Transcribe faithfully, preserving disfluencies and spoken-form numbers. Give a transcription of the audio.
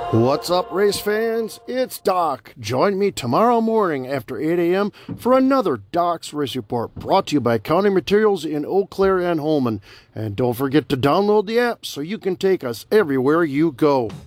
What's up, race fans? It's Doc. Join me tomorrow morning after eight a.m. for another Doc's Race Report, brought to you by County Materials in Eau Claire and Holmen. And don't forget to download the app so you can take us everywhere you go.